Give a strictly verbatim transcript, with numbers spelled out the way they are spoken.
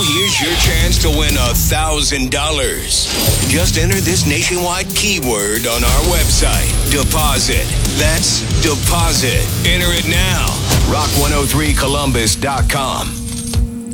here's your chance to win a thousand dollars. Just enter this nationwide keyword on our website. Deposit. That's deposit. Enter it now. rock one oh three columbus dot com.